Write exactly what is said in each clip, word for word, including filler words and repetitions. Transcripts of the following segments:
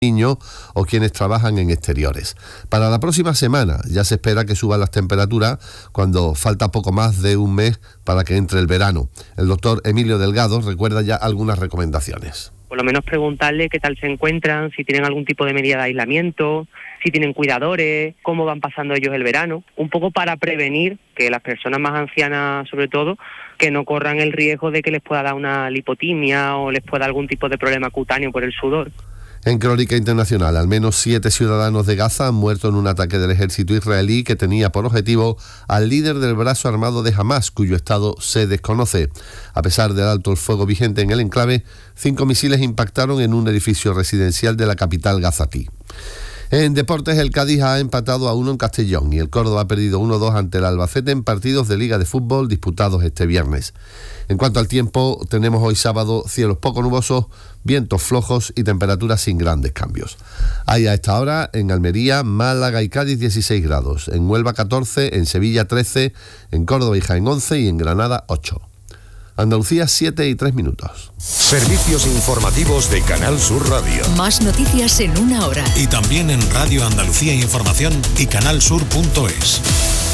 niños o quienes trabajan en exteriores. Para la próxima semana ya se espera que suban las temperaturas cuando falta poco más de un mes para que entre el verano. El doctor Emilio Delgado recuerda ya algunas recomendaciones. Por lo menos preguntarle qué tal se encuentran, si tienen algún tipo de medida de aislamiento, si tienen cuidadores, cómo van pasando ellos el verano, un poco para prevenir que las personas más ancianas, sobre todo, que no corran el riesgo de que les pueda dar una lipotimia o les pueda dar algún tipo de problema cutáneo por el sudor. En crónica internacional, al menos siete ciudadanos de Gaza han muerto en un ataque del ejército israelí que tenía por objetivo al líder del brazo armado de Hamás, cuyo estado se desconoce. A pesar del alto el fuego vigente en el enclave, cinco misiles impactaron en un edificio residencial de la capital gazatí. En deportes, el Cádiz ha empatado a uno en Castellón y el Córdoba ha perdido uno dos ante el Albacete en partidos de Liga de Fútbol disputados este viernes. En cuanto al tiempo, tenemos hoy sábado cielos poco nubosos, vientos flojos y temperaturas sin grandes cambios. Hay a esta hora en Almería, Málaga y Cádiz dieciséis grados, en Huelva catorce, en Sevilla trece, en Córdoba y Jaén once y en Granada ocho. Andalucía siete y tres minutos. Servicios informativos de Canal Sur Radio. Más noticias en una hora. Y también en Radio Andalucía Información y canalsur punto es.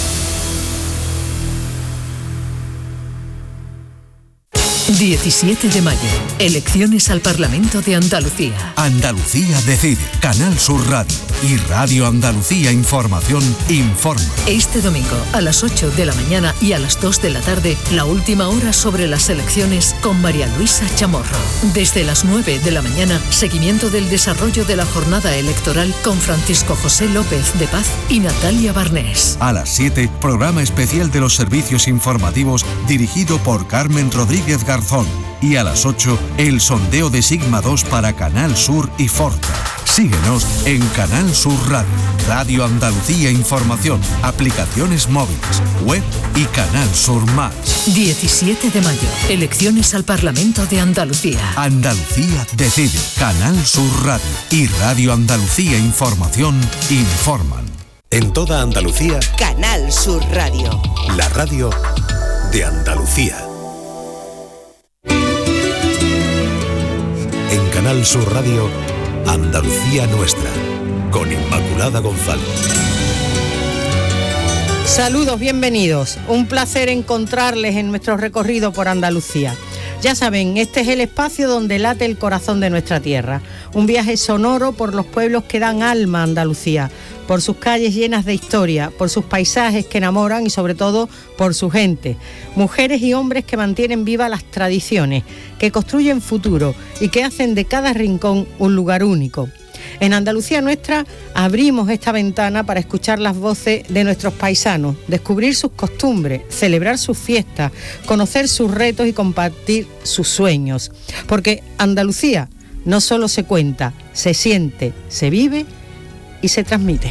diecisiete de mayo. Elecciones al Parlamento de Andalucía. Andalucía decide. Canal Sur Radio y Radio Andalucía Información informa. Este domingo a las ocho de la mañana y a las dos de la tarde, la última hora sobre las elecciones con María Luisa Chamorro. Desde las nueve de la mañana, seguimiento del desarrollo de la jornada electoral con Francisco José López de Paz y Natalia Barnés. A las siete, programa especial de los servicios informativos dirigido por Carmen Rodríguez Garzón. Y a las ocho, el sondeo de Sigma dos para Canal Sur y Forta. Síguenos en Canal Sur Radio, Radio Andalucía Información, aplicaciones móviles, web y Canal Sur Más. diecisiete de mayo, elecciones al Parlamento de Andalucía. Andalucía decide. Canal Sur Radio y Radio Andalucía Información informan. En toda Andalucía, Canal Sur Radio. La radio de Andalucía. En Canal Sur Radio, Andalucía Nuestra, con Inmaculada González. Saludos, bienvenidos. Un placer encontrarles en nuestro recorrido por Andalucía. Ya saben, este es el espacio donde late el corazón de nuestra tierra. Un viaje sonoro por los pueblos que dan alma a Andalucía, por sus calles llenas de historia, por sus paisajes que enamoran y sobre todo por su gente. Mujeres y hombres que mantienen vivas las tradiciones, que construyen futuro y que hacen de cada rincón un lugar único. En Andalucía Nuestra abrimos esta ventana para escuchar las voces de nuestros paisanos, descubrir sus costumbres, celebrar sus fiestas, conocer sus retos y compartir sus sueños. Porque Andalucía no solo se cuenta, se siente, se vive y se transmite.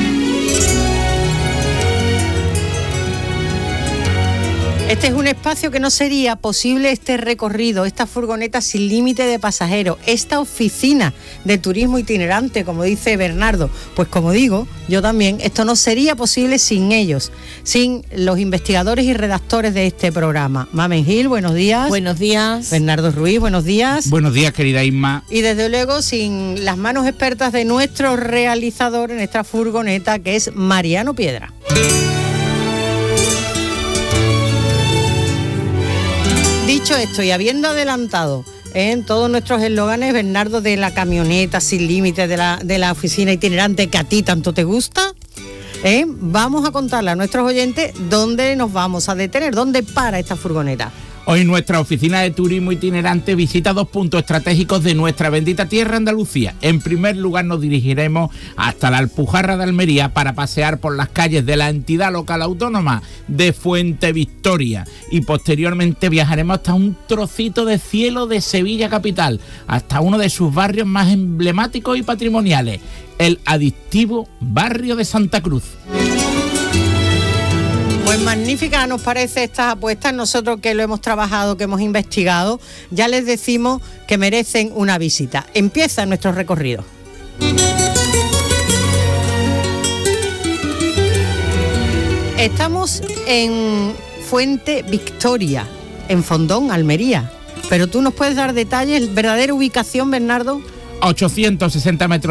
Este es un espacio que no sería posible este recorrido, esta furgoneta sin límite de pasajeros, esta oficina de turismo itinerante, como dice Bernardo. Pues como digo, yo también, esto no sería posible sin ellos, sin los investigadores y redactores de este programa. Mamen Gil, buenos días. Buenos días. Bernardo Ruiz, buenos días. Buenos días, querida Isma. Y desde luego sin las manos expertas de nuestro realizador en esta furgoneta, que es Mariano Piedra. Dicho esto y habiendo adelantado en ¿eh? todos nuestros eslóganes, Bernardo, de la camioneta sin límites, de la, de la oficina itinerante que a ti tanto te gusta, ¿eh? vamos a contarle a nuestros oyentes dónde nos vamos a detener, dónde para esta furgoneta. Hoy nuestra oficina de turismo itinerante visita dos puntos estratégicos de nuestra bendita tierra Andalucía. En primer lugar nos dirigiremos hasta la Alpujarra de Almería para pasear por las calles de la entidad local autónoma de Fuente Victoria y posteriormente viajaremos hasta un trocito de cielo de Sevilla capital, hasta uno de sus barrios más emblemáticos y patrimoniales, el adictivo barrio de Santa Cruz. Pues magnífica nos parece estas apuestas. Nosotros que lo hemos trabajado, que hemos investigado, ya les decimos que merecen una visita. Empieza nuestro recorrido. Estamos en Fuente Victoria, en Fondón, Almería. Pero tú nos puedes dar detalles, verdadera ubicación, Bernardo. ochocientos sesenta metros